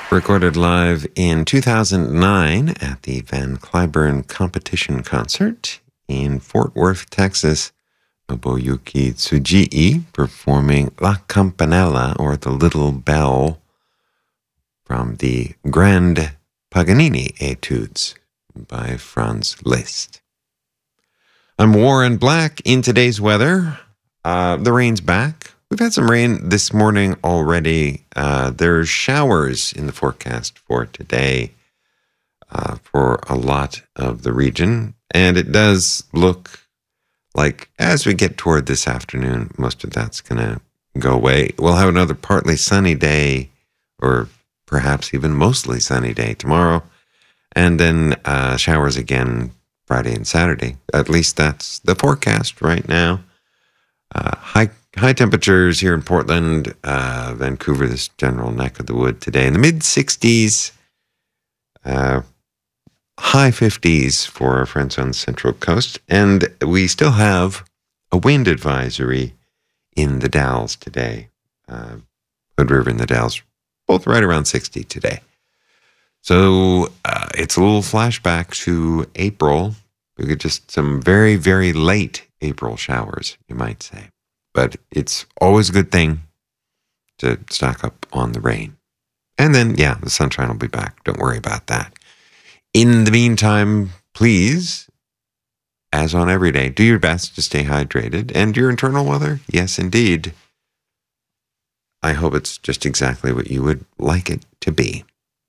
Recorded live in 2009 at the Van Cliburn Competition Concert in Fort Worth, Texas. Nobuyuki Tsujii performing La Campanella, or the Little Bell, from the Grand Paganini Etudes by Franz Liszt. I'm Warren Black. In today's weather, the rain's back. We've had some rain this morning already. There's showers in the forecast for today for a lot of the region. And it does look like as we get toward this afternoon, most of that's going to go away. We'll have another partly sunny day, or perhaps even mostly sunny day tomorrow. And then showers again Friday and Saturday. At least that's the forecast right now. High temperatures here in Portland, Vancouver, this general neck of the wood today. In the mid-60s, high 50s for our friends on the Central Coast. And we still have a wind advisory in the Dalles today. Hood River and the Dalles, both right around 60 today. So it's a little flashback to April. We get just some very, very late April showers, you might say. But it's always a good thing to stock up on the rain. And then, yeah, the sunshine will be back. Don't worry about that. In the meantime, please, as on every day, do your best to stay hydrated. And your internal weather, yes, indeed. I hope it's just exactly what you would like it to be.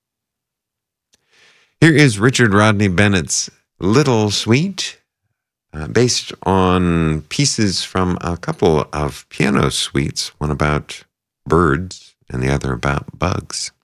Here is Richard Rodney Bennett's Little Sweet, based on pieces from a couple of piano suites, one about birds and the other about bugs.